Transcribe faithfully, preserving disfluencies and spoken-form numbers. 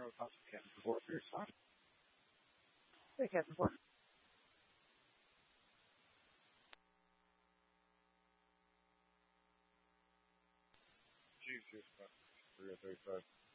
Captain Support for your spot. Hey, Captain Support. Jesus, three oh thirty-five.